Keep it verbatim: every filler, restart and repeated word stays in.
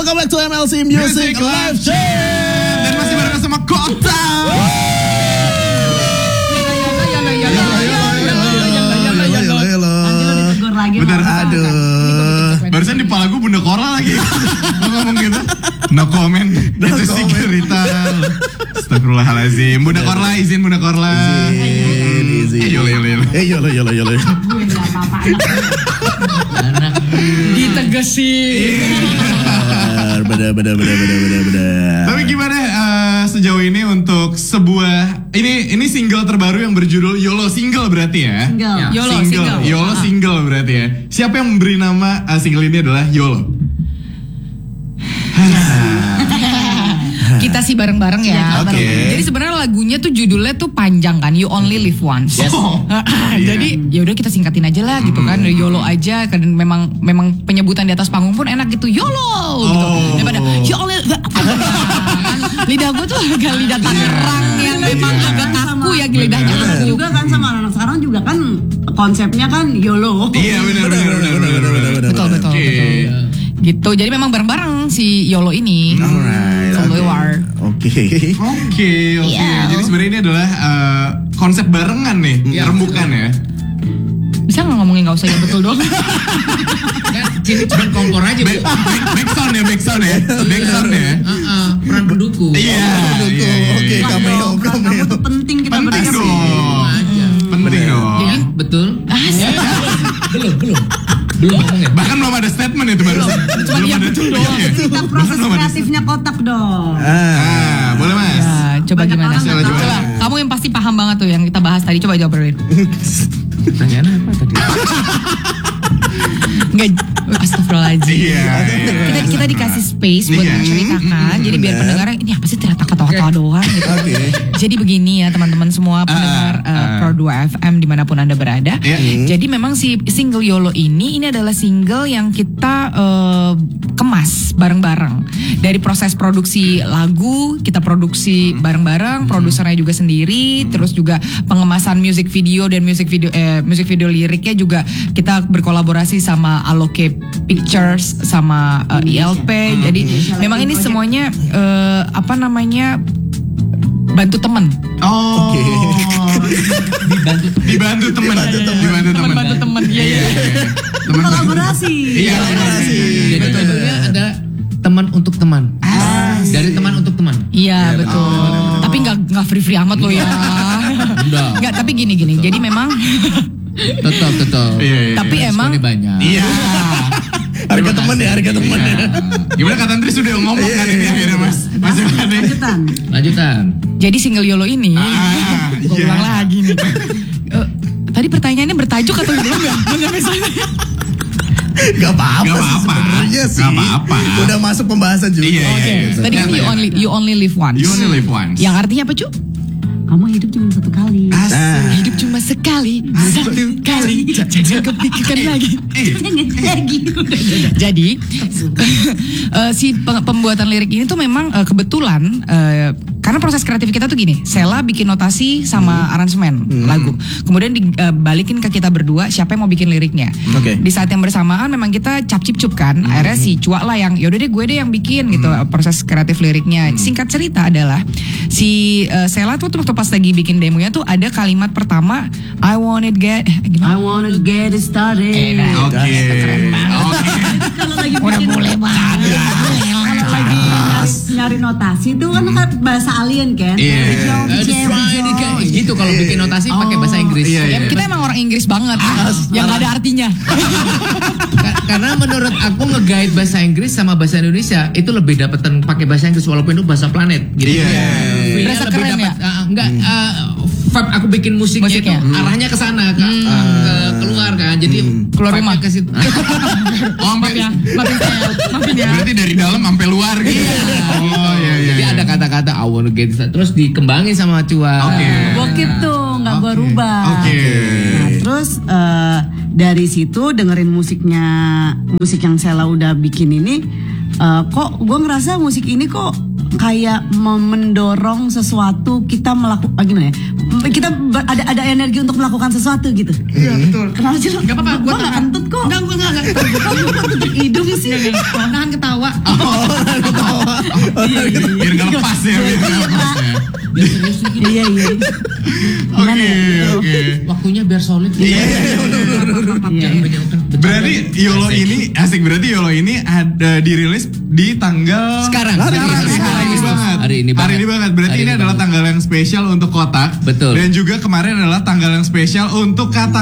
Welcome back to M L C Music, Music Live Chat. Dan masih bareng sama Kota. Bener, aduh. Barusan di pala gue Bunda Kora lagi. Lo ngomong gitu. No comment. No itu sih cerita. Astagfirullahaladzim. Bunda Korla izin Bunda Korla. Izin, izin. Eh yolo yolo yolo. Eh yolo yolo yolo. Gue gak apa-apa anak. Ditegesin. Bener bener bener bener bener bener. Tapi gimana uh, sejauh ini untuk sebuah ini ini single terbaru yang berjudul YOLO single berarti ya? Single. Ya. YOLO single. single. YOLO single berarti ya. Siapa yang memberi nama uh, single ini adalah YOLO? Kita sih bareng-bareng ya. Oke. Okay. Jadi sebenarnya lagunya tuh judulnya tuh panjang kan, You Only Live Once. Yes. Oh, Jadi ya udah kita singkatin aja lah gitu kan, YOLO aja. Karena memang memang penyebutan di atas panggung pun enak gitu, YOLO gitu. Oh. Daripada You Only lidah gue tuh agak lidah Tangerang yang memang agak kaku ya lidahnya aku. Juga kan sama anak sekarang juga kan konsepnya kan YOLO. Iya benar benar benar benar benar. Betul betul Okay. betul. Gitu. Jadi memang bareng-bareng si YOLO ini. Alright. Oke. Oke. Oke, oke. Iya. Jadi sebenarnya ini adalah uh, konsep barengan nih, Iya, rembukan ya. Bisa nggak ngomongin nggak usah yang betul doang? Kan sini cuma kompor aja, Bu. Back, back, back sound ya, back sound ya, back sound ya. Heeh, peran pendukung. Iya. Pendukung. iya, iya, Oke, iya. cameo, Kamu cameo. tuh penting kita Penting berdiskusi. dong. Aja. Penting dong. Jadi Betul? asik. Belum, belum. Belum ngomongnya. Bahkan belum ada statement itu baru. Cuma iya betul doang. Kita proses kreatifnya Kotak dong. Ah, boleh Mas. Ya, coba Banyak gimana? orang nggak tahu. Coba, kamu yang pasti paham banget tuh yang kita bahas tadi, coba jawarin. Pertanyaan apa tadi? Enggak, astagfirullahaladzim. Iya. Kita kita dikasih space buat Iya. menceritakan. Jadi biar Bener. pendengarnya ini apa sih ternyata kata-kata doang gitu. Oke. Jadi begini ya teman-teman semua pendengar ah. uh, Pro dua F M dimanapun Anda berada. Iya. Jadi memang si single YOLO ini ini adalah single yang kita uh, kemas bareng-bareng. Dari proses produksi lagu kita produksi bareng-bareng, produsernya juga sendiri, terus juga pengemasan music video dan music video eh, music video liriknya juga kita berkolaborasi sama Aloke Pictures sama uh, I L P. Jadi memang ini semuanya uh, apa namanya bantu temen. Oh. Oke. Dibantu. Dibantu teman. Dibantu teman. Bantu temen. Iya iya. Teman. Kolaborasi. Iya, kolaborasi. Jadi judulnya ada teman untuk teman. Dari teman untuk teman. Iya betul. Tapi nggak nggak free free amat lo ya. Enggak. Nggak, tapi gini gini. Jadi memang Tetap, tetap. Iya, iya. tapi emang Responnya banyak. Iya. Harga temen ya, harga temen ya. Gimana Kak Tantri sudah ngomong kan ini akhirnya Mas. Mas Jumadi. Lanjutan. Lanjutan. jadi single YOLO ini. Ah, Gue iya. ulang lagi nih. Eh, tadi pertanyaannya bertajuk atau belum ya? Belum misalnya. Gak apa-apa Gak sih apa-apa. sebenarnya sih. Gak apa-apa. Udah masuk pembahasan juga. Iya, iya, Oke. iya. Tadi kan you only you only live once. You only live once. Yang artinya apa cu? Kamu hidup cuma satu kali. Asik. Hidup cuma sekali, satu kali, jangan kepikirkan lagi. Jangan kayak gitu. Jadi eh, si pe- pembuatan lirik ini tuh memang eh, kebetulan eh, karena proses kreatif kita tuh gini, Sela bikin notasi sama aransemen lagu, kemudian dibalikin ke kita berdua siapa yang mau bikin liriknya. Oke. Di saat yang bersamaan memang kita cap cip cup kan, akhirnya si Cua lah yang yaudah deh gue deh yang bikin gitu proses kreatif liriknya. Singkat cerita adalah si eh, Sela tuh waktu pas lagi bikin demonya tuh ada kalimat pertama I want it get eh, I gimana? wanna get it started. Oke. Oke. Kalau lagi Udah bikin boleh banget. kalau lagi nyari, nyari notasi itu kan kan bahasa alien kan. Iya. Jauh, Uh, jauh, jauh. kayak gitu kalau bikin notasi pakai bahasa Inggris. iya, Ya, iya. kita emang orang Inggris banget, yang gak ada artinya. Ka- Karena menurut aku nge-guide bahasa Inggris sama bahasa Indonesia itu lebih dapetan pakai bahasa Inggris walaupun itu bahasa planet gitu. Iya. Feel-nya Berasa lebih keren dapet, ya? uh, enggak uh, vibe aku bikin musiknya, Musiknya. itu arahnya ke sana ke, ke keluar kan. Jadi Keluar vibe-nya rumah. ke situ. Oh, sampai Maaf ya, maafin saya, maafin ya. Berarti dari dalam sampai luar gitu. Oh iya iya. Jadi iya. ada kata-kata I wanna get it started. Terus dikembangin sama Cua. Oke. Bokep tuh nggak gua rubah. Oke. Nah, terus eh, dari situ dengerin musiknya, musik yang Sela udah bikin ini, eh, kok gue ngerasa musik ini kok kayak mem- mendorong sesuatu kita melakukan gimana ya? Kita ber- ada ada energi untuk melakukan sesuatu gitu. Iya betul. Kenapa sih lo? Gak apa-apa, gue Gua nggak kentut kok. Enggak, gue enggak, enggak. Hidung sih. Nahan ketawa. Iya, iya, iya. Biar nggak lepas ya, biar nggak lepas ya. Biar serius nih. Iya iya. Gimana Oke, ya? oke. Waktunya biar solid. Iya, Iya. Jangan banyak kan. Berarti YOLO ini asik, berarti YOLO ini ada dirilis di tanggal Sekarang. Sekarang, Hari hari, ini. hari ini banget. Hari ini banget. Hari ini banget. Berarti Hari ini ini adalah banget. tanggal yang spesial untuk Kotak. Betul. Dan juga kemarin adalah tanggal yang spesial untuk kata